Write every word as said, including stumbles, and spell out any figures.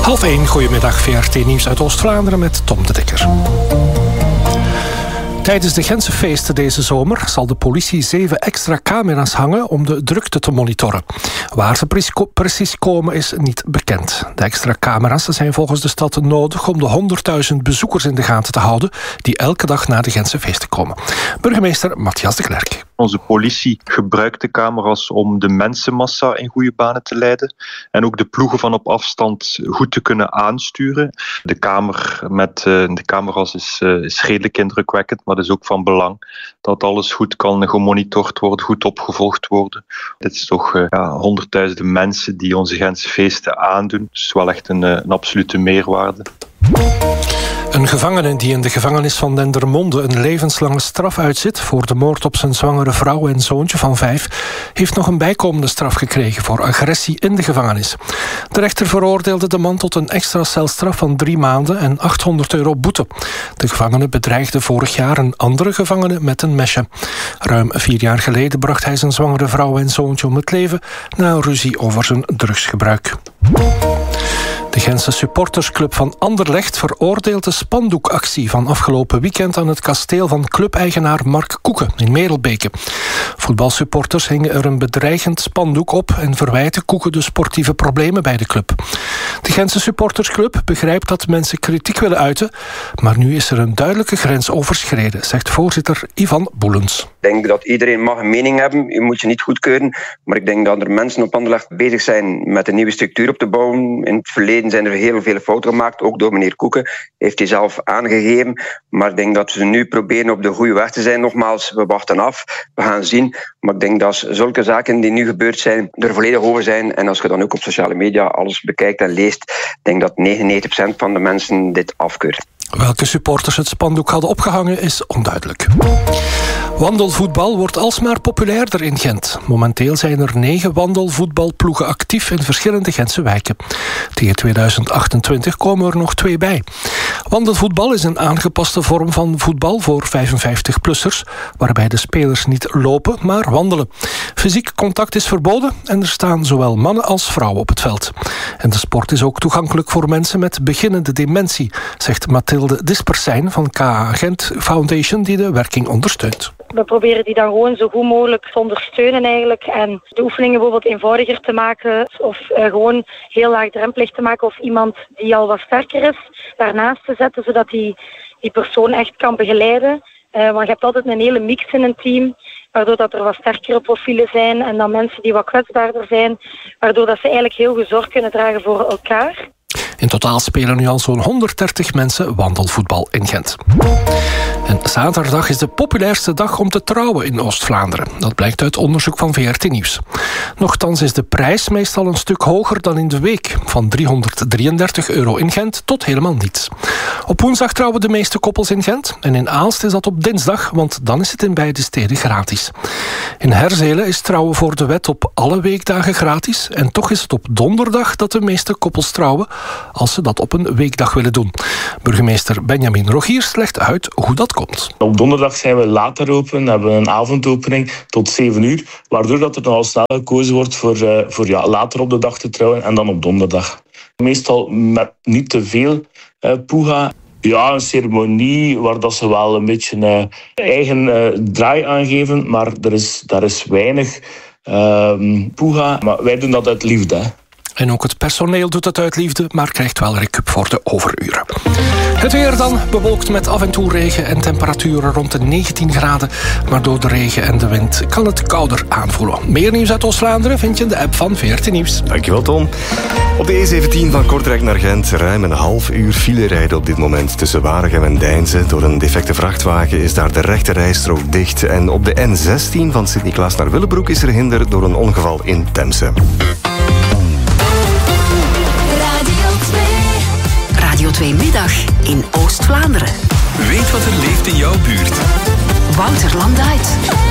Half één, goedemiddag, V R T Nieuws uit Oost-Vlaanderen met Tom de Dekker. Tijdens de Gentse feesten deze zomer zal de politie zeven extra camera's hangen om de drukte te monitoren. Waar ze precies komen is niet bekend. De extra camera's zijn volgens de stad nodig om de honderdduizend bezoekers in de gaten te houden die elke dag naar de Gentse feesten komen. Burgemeester Matthias de Klerk. Onze politie gebruikt de camera's om de mensenmassa in goede banen te leiden en ook de ploegen van op afstand goed te kunnen aansturen. De kamer met uh, de camera's is, uh, is redelijk indrukwekkend, maar het is ook van belang dat alles goed kan gemonitord worden, goed opgevolgd worden. Dit is toch uh, ja, honderdduizenden mensen die onze Gentse feesten aandoen. Dus wel echt een, een absolute meerwaarde. Een gevangene die in de gevangenis van Dendermonde een levenslange straf uitzit voor de moord op zijn zwangere vrouw en zoontje van vijf, heeft nog een bijkomende straf gekregen voor agressie in de gevangenis. De rechter veroordeelde de man tot een extra celstraf van drie maanden en achthonderd euro boete. De gevangene bedreigde vorig jaar een andere gevangene met een mesje. Ruim vier jaar geleden bracht hij zijn zwangere vrouw en zoontje om het leven na een ruzie over zijn drugsgebruik. De Gentse supportersclub van Anderlecht veroordeelt de spandoekactie van afgelopen weekend aan het kasteel van clubeigenaar Mark Koeken in Merelbeke. Voetbalsupporters hingen er een bedreigend spandoek op en verwijten Koeken de sportieve problemen bij de club. De Gentse supportersclub begrijpt dat mensen kritiek willen uiten, maar nu is er een duidelijke grens overschreden, zegt voorzitter Ivan Boelens. Ik denk dat iedereen mag een mening hebben, je moet je niet goedkeuren, maar ik denk dat er mensen op Anderlecht bezig zijn met een nieuwe structuur op te bouwen. In het verleden zijn er heel veel fouten gemaakt, ook door meneer Koeken, heeft hij zelf aangegeven. Maar ik denk dat we nu proberen op de goede weg te zijn. Nogmaals, we wachten af, we gaan zien. Maar ik denk dat zulke zaken die nu gebeurd zijn, er volledig over zijn. En als je dan ook op sociale media alles bekijkt en leest, ik denk dat negenennegentig procent van de mensen dit afkeuren. Welke supporters het spandoek hadden opgehangen is onduidelijk. Wandelvoetbal wordt alsmaar populairder in Gent. Momenteel zijn er negen wandelvoetbalploegen actief in verschillende Gentse wijken. Tegen tweeduizend achtentwintig komen er nog twee bij. Wandelvoetbal is een aangepaste vorm van voetbal voor vijfenvijftig-plussers, waarbij de spelers niet lopen, maar wandelen. Fysiek contact is verboden en er staan zowel mannen als vrouwen op het veld. En de sport is ook toegankelijk voor mensen met beginnende dementie, zegt Mathilde Dispersijn van K A Gent Foundation, die de werking ondersteunt. We proberen die dan gewoon zo goed mogelijk te ondersteunen eigenlijk. En de oefeningen bijvoorbeeld eenvoudiger te maken. Of uh, gewoon heel laagdrempelig te maken. Of iemand die al wat sterker is, daarnaast te zetten. Zodat die, die persoon echt kan begeleiden. Uh, want je hebt altijd een hele mix in een team. Waardoor dat er wat sterkere profielen zijn. En dan mensen die wat kwetsbaarder zijn. Waardoor dat ze eigenlijk heel goed zorg kunnen dragen voor elkaar. In totaal spelen nu al zo'n honderddertig mensen wandelvoetbal in Gent. En zaterdag is de populairste dag om te trouwen in Oost-Vlaanderen. Dat blijkt uit onderzoek van V R T Nieuws. Nochtans is de prijs meestal een stuk hoger dan in de week. Van driehonderddrieëndertig euro in Gent tot helemaal niets. Op woensdag trouwen de meeste koppels in Gent. En in Aalst is dat op dinsdag, want dan is het in beide steden gratis. In Herzelen is trouwen voor de wet op alle weekdagen gratis. En toch is het op donderdag dat de meeste koppels trouwen, als ze dat op een weekdag willen doen. Burgemeester Benjamin Rogiers legt uit hoe dat komt. Op donderdag zijn we later open, hebben we een avondopening tot zeven uur, waardoor dat er nogal snel gekozen wordt voor, uh, voor ja, later op de dag te trouwen en dan op donderdag. Meestal met niet te veel uh, poeha. Ja, een ceremonie waar dat ze wel een beetje uh, eigen uh, draai aangeven, maar er is, daar is weinig uh, poeha. Maar wij doen dat uit liefde, hè. En ook het personeel doet het uit liefde, maar krijgt wel recup voor de overuren. Het weer dan, bewolkt met af en toe regen en temperaturen rond de negentien graden. Maar door de regen en de wind kan het kouder aanvoelen. Meer nieuws uit Oost-Vlaanderen vind je in de app van V R T Nieuws. Dankjewel, Tom. Op de E zeventien van Kortrijk naar Gent ruim een half uur file rijden op dit moment tussen Waregem en Deinze. Door een defecte vrachtwagen is daar de rechte rijstrook dicht. En op de N zestien van Sint-Niklaas naar Willebroek is er hinder door een ongeval in Temse. Radio twee Middag in Oost-Vlaanderen. Weet wat er leeft in jouw buurt. Wouter Landuit.